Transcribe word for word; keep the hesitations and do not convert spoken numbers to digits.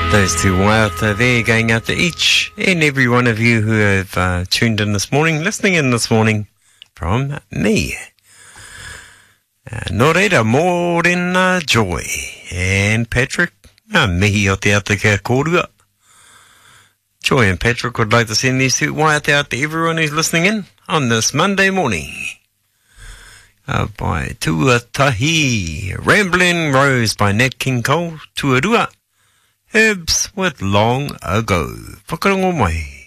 Those two waiata there going out to each and every one of you who have uh, tuned in this morning, listening in this morning from me. Uh, no reira, morena Joy and Patrick. Uh, mihi o te ata kia kōrua. Joy and Patrick would like to send these two waiata out to everyone who's listening in on this Monday morning. Uh, by Tuatahi, Rambling Rose by Nat King Cole, Tuarua. Herbs with Long Ago. Whakarongo mai.